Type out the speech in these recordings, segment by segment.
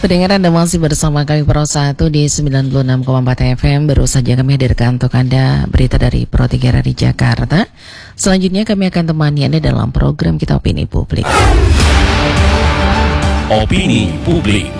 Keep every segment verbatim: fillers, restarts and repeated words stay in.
Pendengar, Anda masih bersama kami Pro satu di sembilan puluh enam koma empat F M. Baru saja kami hadirkan untuk Anda berita dari Pro tiga dari Jakarta. Selanjutnya kami akan temani Anda dalam program kita Opini Publik. Opini Publik.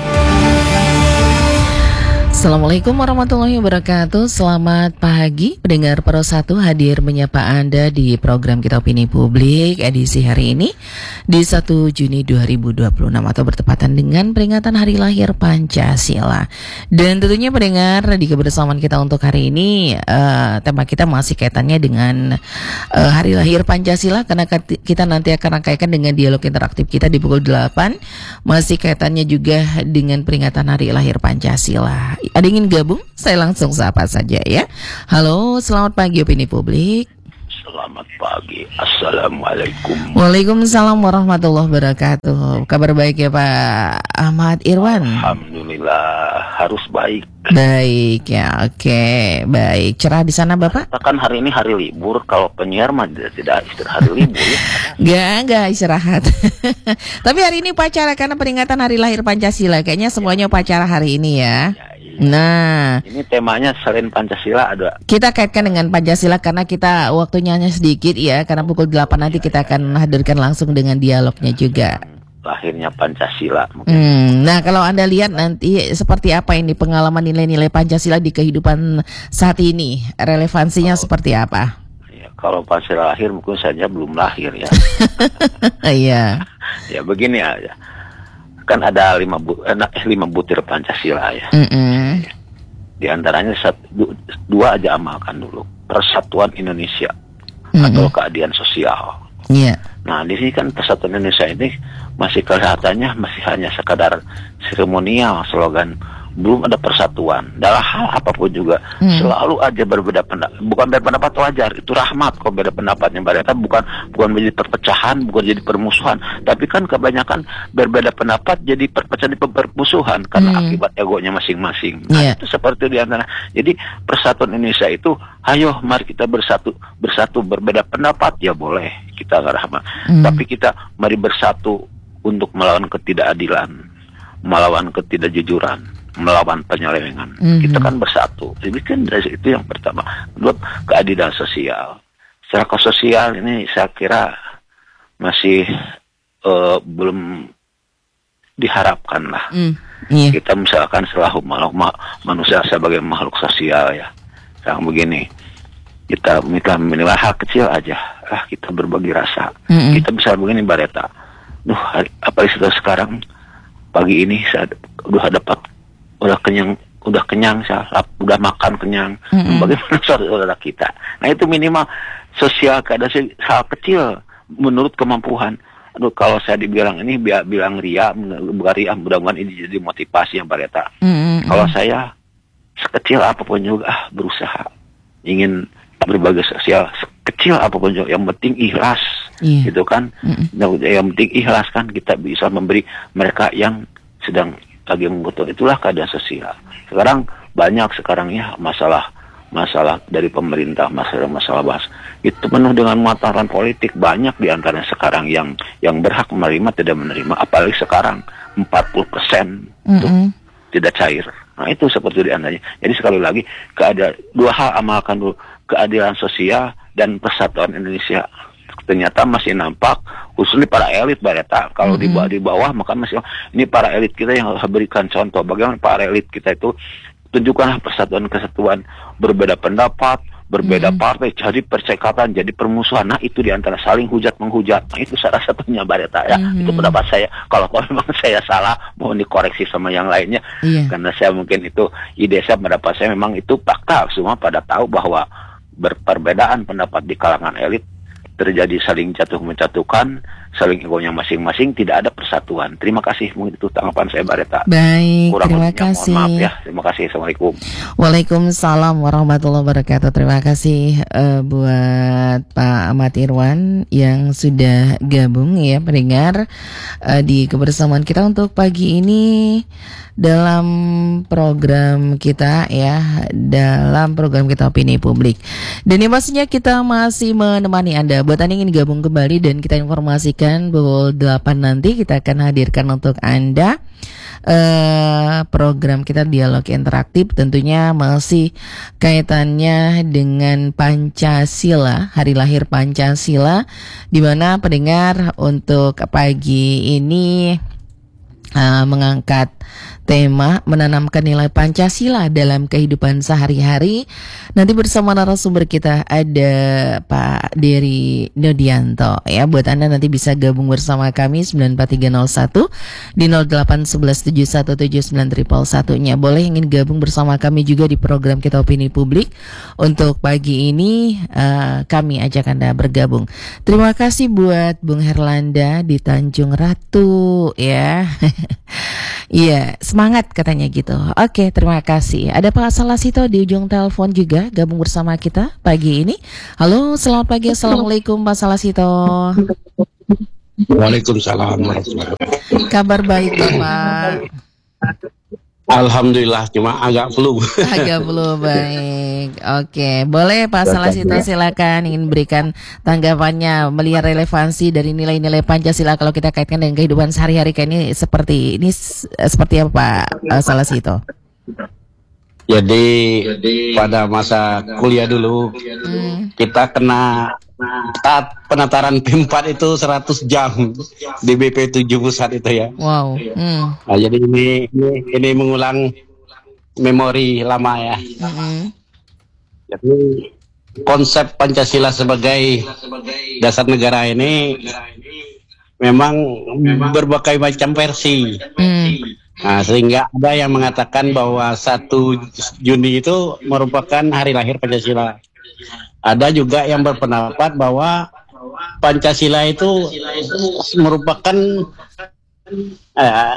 Assalamualaikum warahmatullahi wabarakatuh. Selamat pagi, pendengar Pro satu hadir menyapa Anda di program kita Opini Publik edisi hari ini di satu Juni dua ribu dua puluh enam atau bertepatan dengan peringatan Hari Lahir Pancasila. Dan tentunya pendengar, di kebersamaan kita untuk hari ini uh, tema kita masih kaitannya dengan uh, Hari Lahir Pancasila, karena kita nanti akan rangkaikan dengan dialog interaktif kita di pukul delapan, masih kaitannya juga dengan peringatan Hari Lahir Pancasila. Ada ingin gabung? Saya langsung sapa saja ya. Halo, selamat pagi Opini Publik. Selamat pagi. Assalamualaikum. Waalaikumsalam warahmatullahi wabarakatuh. Kabar baik ya Pak Ahmad Irwan? Alhamdulillah, harus baik. Baik ya, oke, baik. Cerah di sana Bapak? Kan hari ini hari libur. Kalau penyiar mah tidak istirahat hari libur ya. Gak, gak istirahat. Tapi hari ini upacara karena peringatan Hari Lahir Pancasila. Kayaknya semuanya upacara hari ini ya. Ya. Nah, ini temanya selain Pancasila ada. Kita kaitkan dengan Pancasila karena kita waktunya hanya sedikit ya, karena pukul delapan nanti kita akan hadirkan langsung dengan dialognya juga. Lahirnya Pancasila mungkin. Hmm, nah, kalau Anda lihat nanti seperti apa ini pengalaman nilai-nilai Pancasila di kehidupan saat ini, relevansinya oh, seperti apa? Ya, kalau Pancasila lahir mungkin saja belum lahir ya. Iya. Ya begini aja. Kan ada lima, bu, eh, lima butir Pancasila ya. Mm-mm. Di antaranya satu, dua aja amalkan dulu. Persatuan Indonesia. Mm-mm. Atau keadilan sosial. Iya. Yeah. Nah di sini kan Persatuan Indonesia ini masih kelihatannya masih hanya sekadar seremonial, slogan. Belum ada persatuan dalam hal apapun juga. hmm. Selalu aja berbeda pendapat. Bukan berpendapat wajar, itu rahmat kok beda pendapatnya mereka. Bukan bukan menjadi perpecahan, bukan jadi permusuhan. Tapi kan kebanyakan berbeda pendapat jadi perpecahan, di permusuhan karena hmm. akibat egonya masing-masing. Nah, yeah. itu seperti di antara. Jadi Persatuan Indonesia itu, ayo mari kita bersatu, bersatu berbeda pendapat ya boleh kita nggak rahmat. hmm. Tapi kita mari bersatu untuk melawan ketidakadilan, melawan ketidakjujuran, melawan penyelewengan. Mm-hmm. Kita kan bersatu. Jadi kan dari itu yang pertama. Kedua, keadilan sosial. Secara sosial ini saya kira masih uh, belum diharapkan lah. Mm, yeah. Kita misalkan selalu makhluk manusia sebagai makhluk sosial ya. Yang begini, kita minta menilai hal kecil aja. Ah, kita berbagi rasa. Mm-hmm. Kita bisa begini Bareta. Duh, apa istilah sekarang pagi ini saya udah dapat udah kenyang, udah kenyang, saya udah makan kenyang. Mm-hmm. Bagaimana saudara kita? Nah itu minimal sosial keadaan hal kecil menurut kemampuan. Aduh kalau saya dibilang ini biar bilang ria, bukan ria, mudah-mudahan ini jadi motivasi yang Bareta. Mm-hmm. Kalau saya sekecil apapun juga ah, berusaha ingin berbagi sosial sekecil apapun juga, yang penting ikhlas, yeah. gitu kan? Mm-hmm. Yang penting ikhlas kan kita bisa memberi mereka yang sedang lagi membutuhkan. Itulah keadaan sosial. Sekarang banyak sekarang ya masalah masalah dari pemerintah, masalah-masalah bahas itu penuh dengan muatan politik. Banyak diantaranya sekarang yang yang berhak menerima tidak menerima, apalagi sekarang empat puluh persen itu mm-hmm. tidak cair. Nah itu seperti diantaranya. Jadi sekali lagi keadaan dua hal amalkan dulu, keadilan sosial dan persatuan Indonesia. Ternyata masih nampak khususnya para elit Bareta. Kalau mm-hmm. di bawah di bawah maka masih ini para elit kita yang harus berikan contoh bagaimana para elit kita itu tunjukkanlah persatuan kesatuan, berbeda pendapat, berbeda mm-hmm. partai, jadi percekatan, jadi permusuhan. Nah itu diantara saling hujat menghujat. Nah itu salah satunya Bareta ya. Mm-hmm. Itu pendapat saya. Kalau memang saya salah mohon dikoreksi sama yang lainnya. Yeah. Karena saya mungkin itu ide saya, pendapat saya memang itu fakta. Semua pada tahu bahwa berperbedaan pendapat di kalangan elit terjadi saling jatuh menjatuhkan, saling egonya masing-masing, tidak ada persatuan. Terima kasih, mungkin itu tanggapan saya Bareta. Baik, kurang terima kasih. Mohon maaf ya, terima kasih. Assalamualaikum. Waalaikumsalam warahmatullahi wabarakatuh. Terima kasih uh, buat Pak Ahmad Irwan yang sudah gabung ya pendengar uh, di kebersamaan kita untuk pagi ini dalam program kita ya, dalam program kita Opini Publik. Dan yang pastinya kita masih menemani Anda. Buat Anda yang ingin gabung kembali dan kita informasikan pukul delapan nanti kita akan hadirkan untuk Anda uh, program kita dialog interaktif tentunya masih kaitannya dengan Pancasila, hari lahir Pancasila, di mana pendengar untuk pagi ini uh, mengangkat tema menanamkan nilai Pancasila dalam kehidupan sehari-hari. Nanti bersama narasumber kita ada Pak Dery Nodianto. Ya, buat Anda nanti bisa gabung bersama kami sembilan empat tiga nol satu di nol delapan satu satu tujuh satu tujuh sembilan satu satu nya. Boleh ingin gabung bersama kami juga di program kita Opini Publik. Untuk pagi ini uh, kami ajak Anda bergabung. Terima kasih buat Bung Herlanda di Tanjung Ratu ya. Iya, semangat katanya gitu. Oke, terima kasih. Ada Pak Salasito di ujung telepon juga gabung bersama kita pagi ini. Halo, selamat pagi. Assalamualaikum Pak Salasito. Waalaikumsalam. Kabar baik Bapak? Alhamdulillah, cuma agak flu. Agak flu, baik. Oke, boleh Pak Salasito silakan ingin berikan tanggapannya melihat relevansi dari nilai-nilai Pancasila kalau kita kaitkan dengan kehidupan sehari-hari kayak ini seperti ini seperti apa Pak Salasito? Jadi, pada masa kuliah dulu hmm. kita kena saat penataran P empat itu seratus jam di B P tujuh pusat itu ya. Wow. Hmm. Nah, jadi ini, ini ini mengulang memori lama ya. Hmm. Jadi konsep Pancasila sebagai dasar negara ini memang berbagai macam versi. Hmm. Nah, sehingga ada yang mengatakan bahwa satu Juni itu merupakan hari lahir Pancasila. Ada juga yang berpendapat bahwa Pancasila itu merupakan uh,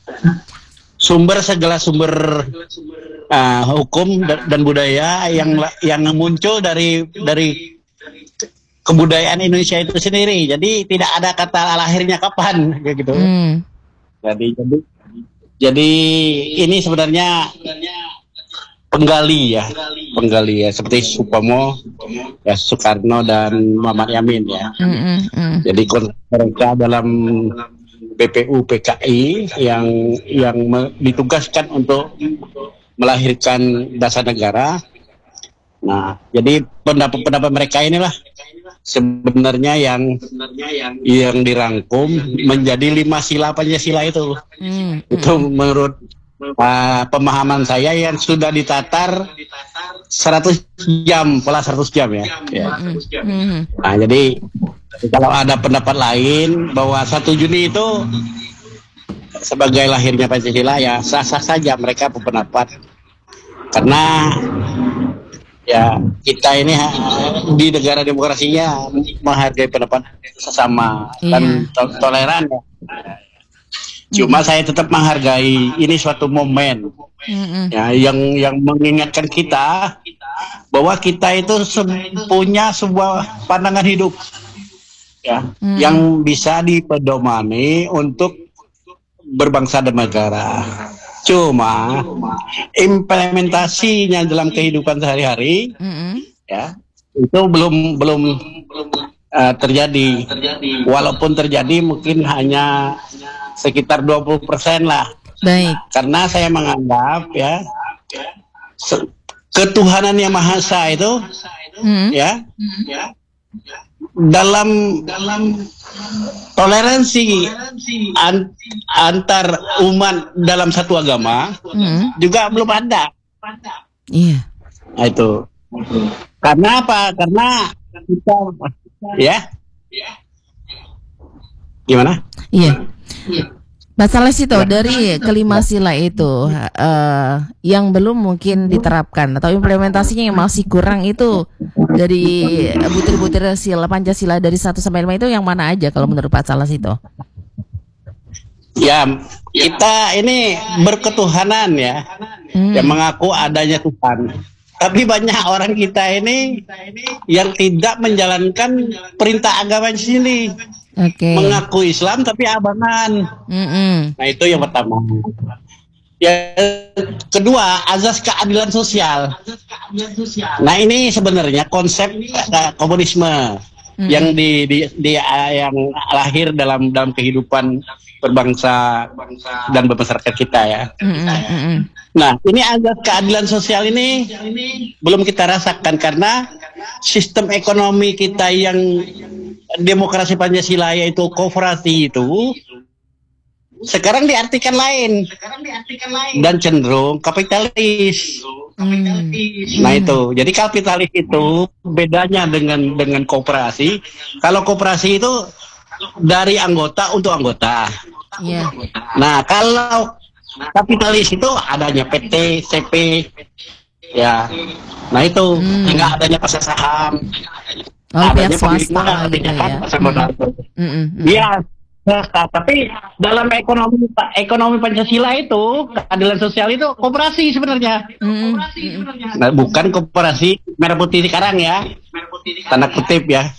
sumber segala sumber uh, hukum dan budaya yang yang muncul dari dari kebudayaan Indonesia itu sendiri. Jadi tidak ada kata lahirnya kapan gitu. Hmm. Jadi jadi jadi ini sebenarnya penggali ya, penggali ya seperti Supomo, ya Soekarno dan Muhammad Yamin ya. Mm, mm, mm. Jadi mereka dalam B P U P K I yang yang me, ditugaskan untuk melahirkan dasar negara. Nah, jadi pendapat-pendapat mereka inilah sebenarnya yang yang dirangkum menjadi lima sila Pancasila itu. Mm, itu mm. menurut Uh, pemahaman saya yang sudah ditatar seratus jam, pola seratus jam ya. ya. Mm-hmm. Nah, jadi kalau ada pendapat lain bahwa satu Juni itu sebagai lahirnya Pancasila ya sah-sah saja mereka berpendapat. Karena ya kita ini di negara demokrasinya menghargai pendapat sesama yeah. dan to- toleran ya. Cuma mm-hmm. saya tetap menghargai ini suatu momen mm-hmm. ya yang yang mengingatkan kita bahwa kita itu se- punya sebuah pandangan hidup ya mm-hmm. yang bisa dipedomani untuk berbangsa dan negara. Cuma implementasinya dalam kehidupan sehari-hari mm-hmm. ya itu belum belum uh, terjadi. Walaupun terjadi mungkin hanya sekitar dua puluh persen lah. Baik. Karena saya menganggap ya ketuhanan yang Maha Esa itu hmm. ya dalam dalam toleransi an, antar umat dalam satu agama hmm. juga belum ada. Iya. Nah, itu. Karena apa? Karena kita ya. Gimana? Iya. Masalah situ dari kelima sila itu uh, yang belum mungkin diterapkan atau implementasinya yang masih kurang itu dari butir-butir sila Pancasila dari satu sampai lima itu yang mana aja kalau menurut Pak Salas itu? Ya, kita ini berketuhanan ya, hmm. yang mengaku adanya Tuhan. Tapi banyak orang kita ini yang tidak menjalankan perintah agama sendiri. Okay. Mengaku Islam tapi abangan. Mm-hmm. Nah itu yang pertama. Yang kedua, azas keadilan sosial. Nah ini sebenarnya konsep uh, komunisme mm-hmm. yang di, di, di uh, yang lahir dalam dalam kehidupan berbangsa dan bermasyarakat kita ya. Mm-hmm. Nah, ini azas keadilan sosial ini belum kita rasakan karena sistem ekonomi kita yang demokrasi Pancasila yaitu koperasi itu sekarang diartikan lain dan cenderung kapitalis. Hmm. Nah itu, jadi kapitalis itu bedanya dengan dengan koperasi. Kalau koperasi itu dari anggota untuk anggota. Yeah. Nah kalau kapitalis itu adanya P T, C P, ya. Nah itu, hmm. Hingga adanya pasar saham. Oh, adanya swasta gitu ya. Iya. Nah, tapi dalam ekonomi ekonomi Pancasila itu keadilan sosial itu koperasi sebenarnya. Mm. Koperasi sebenarnya. Nah, bukan koperasi merah putih sekarang ya. Tanda kutip ya.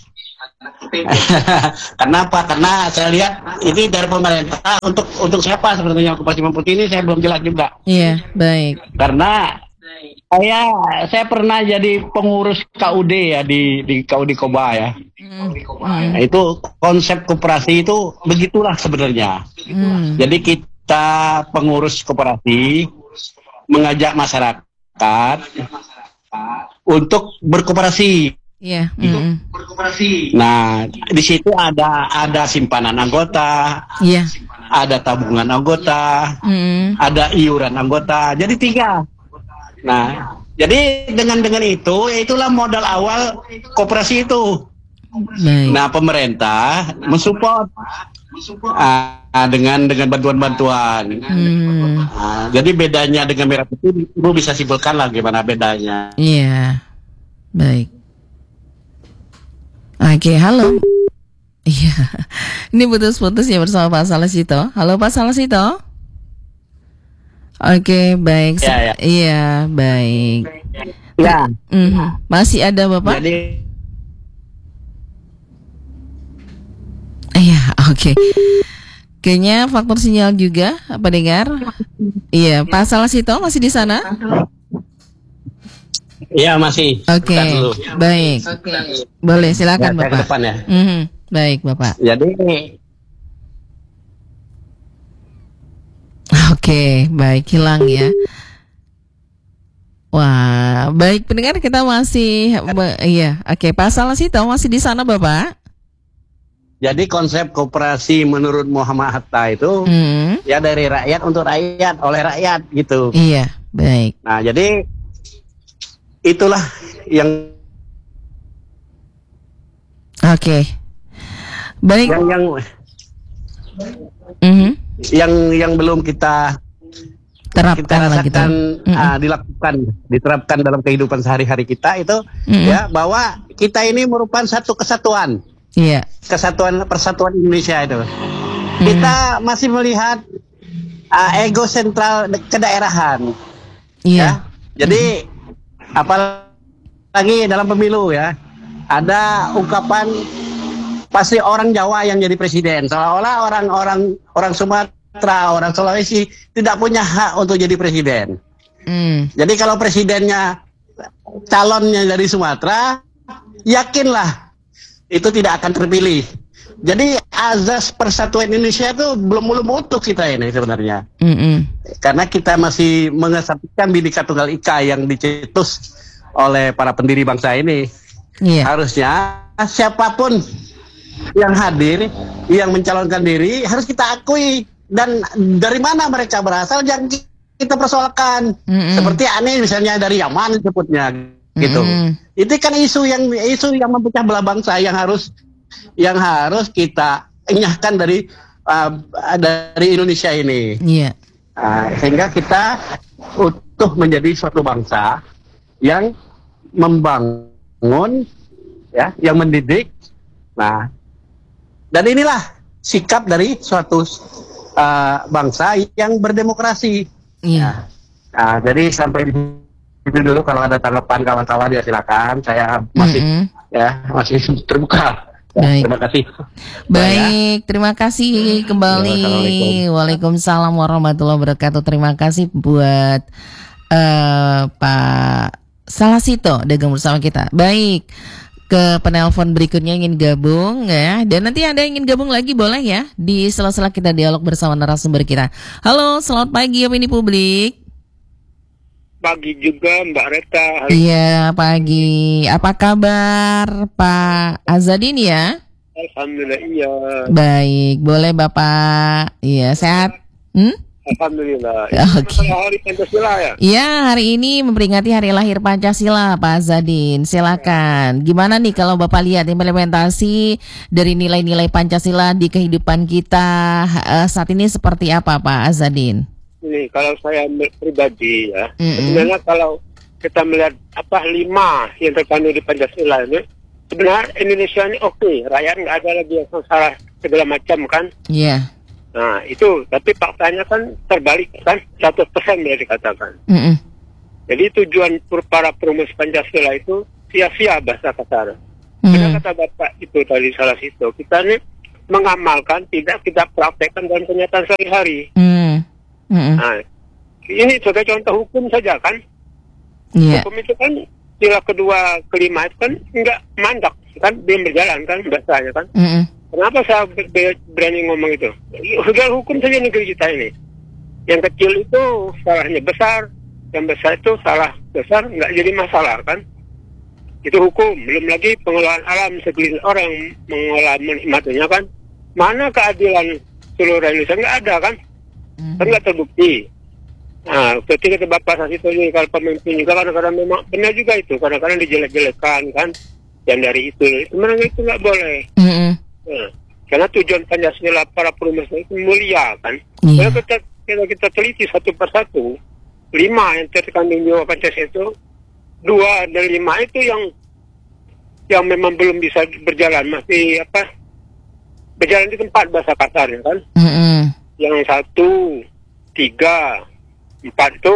Kenapa? Karena saya lihat ini dari pemerintah untuk untuk siapa sebenarnya koperasi merah putih ini saya belum jelas juga. Iya, baik. Karena saya saya pernah jadi pengurus K U D ya di di K U D Koba ya. Mm. Nah, itu konsep koperasi itu begitulah sebenarnya. Mm. Jadi kita pengurus koperasi mengajak masyarakat untuk berkoperasi. Iya. Yeah. Untuk mm. berkoperasi. Nah, di situ ada ada simpanan anggota. Iya. Yeah. Ada tabungan anggota. Mm. Ada iuran anggota. Jadi tiga. Nah, jadi dengan dengan itu, itulah modal awal koperasi itu. Baik. Nah, pemerintah mensupport uh, dengan dengan bantuan-bantuan. Hmm. Uh, jadi bedanya dengan merah putih, ibu bisa simpulkan lah gimana bedanya. Iya, baik. Oke, halo. Iya, ini putus-putus ya bersama Pak Salasito. Halo Pak Salasito. Oke, baik. Ya, ya. Iya, baik. Ya. Mm-hmm. Masih ada Bapak? Jadi, iya, oke. Kayaknya faktor sinyal juga, apa dengar? Iya, Pak Salasito masih di sana? Iya, masih. Oke, okay. Baik. Okay. Boleh, silakan ya, Bapak. Ke depan ya. Mm-hmm. Baik, Bapak. Jadi. Oke, baik, hilang ya. Wah, baik pendengar kita masih, iya, oke, Pak Salasito masih di sana Bapak. Jadi konsep koperasi menurut Muhammad Hatta itu hmm. ya dari rakyat untuk rakyat, oleh rakyat gitu. Iya, baik. Nah, jadi itulah yang. Oke, baik. Yang yang. Mm-hmm. yang yang belum kita terapkan kita rasakan gitu. uh, dilakukan diterapkan dalam kehidupan sehari-hari kita itu mm-hmm. ya bahwa kita ini merupakan satu kesatuan. Iya. Yeah. Kesatuan persatuan Indonesia itu. Mm-hmm. Kita masih melihat uh, ego sentral kedaerahan. Iya. Yeah. Ya. Jadi mm-hmm. apalagi dalam pemilu ya ada ungkapan pasti orang Jawa yang jadi presiden, seolah-olah orang-orang orang Sumatera, orang Sulawesi tidak punya hak untuk jadi presiden. Mm. Jadi kalau presidennya calonnya dari Sumatera, yakinlah itu tidak akan terpilih. Jadi azas persatuan Indonesia itu belum belum utuh kita ini sebenarnya. Mm-mm. Karena kita masih mengesampingkan Bhinneka Tunggal Ika yang dicetus oleh para pendiri bangsa ini. Yeah. Harusnya siapapun yang hadir, yang mencalonkan diri harus kita akui, dan dari mana mereka berasal yang kita persoalkan. Mm-hmm. Seperti aneh misalnya dari Yaman disebutnya gitu. Mm-hmm. Itu kan isu yang isu yang memecah belah bangsa yang harus yang harus kita enyahkan dari uh, dari Indonesia ini. Yeah. Uh, sehingga kita utuh menjadi suatu bangsa yang membangun, ya, yang mendidik. Nah, dan inilah sikap dari suatu uh, bangsa yang berdemokrasi. Iya. Nah, jadi sampai di situ dulu, kalau ada tanggapan kawan-kawan ya silakan. Saya masih mm-hmm. ya masih terbuka. Ya, terima kasih. Baik, terima kasih kembali. Waalaikumsalam warahmatullahi wabarakatuh. Terima kasih buat uh, Pak Salasito dagang bersama kita. Baik. ke penelpon berikutnya ingin gabung ya. Dan nanti Anda ingin gabung lagi boleh ya di sela-sela kita dialog bersama narasumber kita. Halo, selamat pagi Opini Publik. Pagi juga Mbak Reta. Iya, pagi. Apa kabar Pak Azadin ya? Alhamdulillah iya. Baik, boleh Bapak. Iya, sehat? Hmm? Alhamdulillah. Oke. Okay. Hari Pancasila ya? Iya, hari ini memperingati Hari Lahir Pancasila, Pak Azadin. Silakan. Gimana nih kalau Bapak lihat implementasi dari nilai-nilai Pancasila di kehidupan kita uh, saat ini seperti apa, Pak Azadin? Ini kalau saya pribadi ya, Mm-mm. sebenarnya kalau kita melihat apa lima yang terkandung di Pancasila ini, sebenarnya Indonesia ini oke, okay. Rakyat nggak ada lagi yang salah segala macam kan? Iya. Yeah. Nah itu, tapi faktanya kan terbalik kan, seratus persen bisa dikatakan. Mm-mm. Jadi tujuan para perumus Pancasila itu sia-sia bahasa kasar. Mm. Benar kata Bapak itu tadi salah situ, kita ini mengamalkan, tidak kita praktekkan dalam kenyataan sehari-hari. Mm. Mm-mm. Nah, ini sebagai contoh hukum saja kan. Yeah. Hukum itu kan sila kedua, kelima itu kan enggak mandak, kan belum berjalan kan bahasanya kan. Mm-mm. Kenapa saya berani ngomong itu? Segala hukum saja negeri kita ini. Yang kecil itu salahnya besar, yang besar itu salah besar, nggak jadi masalah kan? Itu hukum. Belum lagi pengelolaan alam, segelintir orang mengelola menikmatinya kan? Mana keadilan seluruh Indonesia? Nggak ada kan? Kan nggak terbukti. Nah, ketika Bapak Sasito ini kalau pemimpin juga kadang-kadang memang benar juga itu, kadang-kadang dijelek-jelekan kan? Yang dari itu, sebenarnya itu nggak boleh. Mm-mm. Nah, karena tujuan Pancasila para perumus itu mulia kan. Yeah. Kalau kita, kita kita teliti satu persatu, lima yang terkandung di Pancasila itu, dua dan lima itu yang yang memang belum bisa berjalan, masih apa berjalan di tempat bahasa kasarnya kan. Mm-mm. Yang satu, tiga, empat itu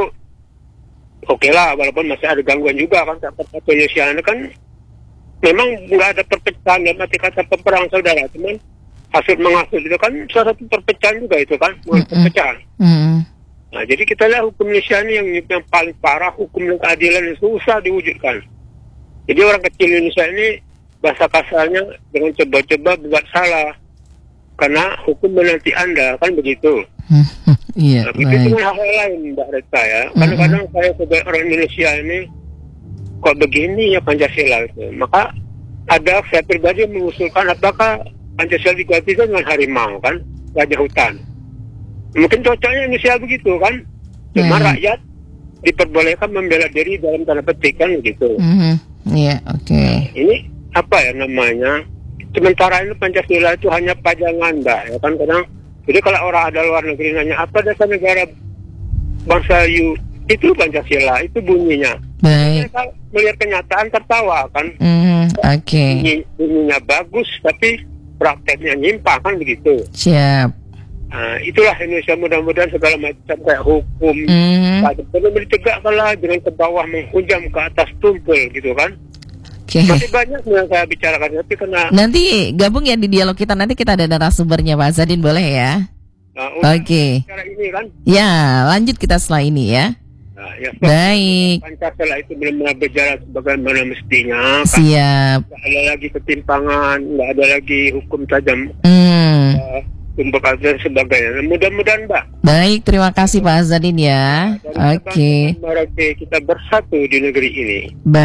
oke okay lah, walaupun masih ada gangguan juga kan. Penyusian kan memang nggak ada perpecahan dalam arti kata peperang saudara, cuman hasil menghasut itu kan salah satu perpecahan juga itu kan, mm-hmm. perpecahan. Mm-hmm. Nah jadi kita lihat hukum Indonesia ini yang, yang paling parah, hukum dan keadilan itu susah diwujudkan. Jadi orang kecil Indonesia ini bahasa kasarnya dengan coba-coba buat salah, karena hukum menanti Anda kan begitu. Iya. Nah, begitu dengan hal lain Mbak Reta ya. Kadang-kadang saya sebagai orang Indonesia ini kok begini ya Pancasila itu. Maka ada saya pribadi mengusulkan apakah Pancasila diganti dengan harimau kan, gajah hutan. Mungkin cocoknya Indonesia begitu kan. Cuma hmm. rakyat diperbolehkan membela diri dalam tanda petik kan begitu. Hmm. Iya, oke. Okay. Ini apa ya namanya? Sementara ini Pancasila itu hanya pajangan Mbak ya kan kadang. Jadi kalau orang ada luar negeri nanya apa dasar negara bangsa you, itu Pancasila, itu bunyinya. Baik. Mereka melihat kenyataan tertawa kan. Mm, Oke. Okay. Bunyi, bunyinya bagus tapi prakteknya nyimpang kan begitu. Siap. Nah, itulah Indonesia, mudah-mudahan segala macam kayak hukum mm. perlu ditegakkan lah, dengan ke bawah menghujam ke atas tumpul gitu kan. Okay. Masih banyak yang saya bicarakan tapi karena nanti gabung ya di dialog kita, nanti kita ada narasumbernya Pak Azadin boleh ya. Nah, Oke. Okay. Ini kan. Ya, lanjut kita setelah ini ya. Nah, ya, baik. Pancasila itu benar-benar berjalan sebagaimana mestinya. Siap. Kan? Nggak ada lagi ketimpangan, nggak ada lagi hukum tajam, hmm. uh, tumpuk dan sebagainya. Mudah-mudahan Mbak. Baik, terima kasih Pak Azadin ya. Oke. Okay. Kita bersatu di negeri ini.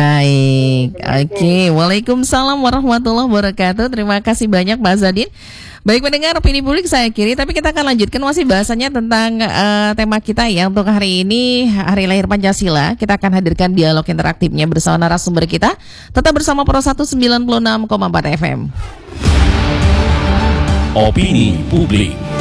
Baik. Oke. Okay. Waalaikumsalam warahmatullahi wabarakatuh. Terima kasih banyak Pak Azadin. Baik pendengar Opini Publik, saya kiri, tapi kita akan lanjutkan masih bahasannya tentang uh, tema kita ya untuk hari ini, Hari Lahir Pancasila. Kita akan hadirkan dialog interaktifnya bersama narasumber kita. Tetap bersama Pro seratus sembilan puluh enam koma empat F M. Opini Publik.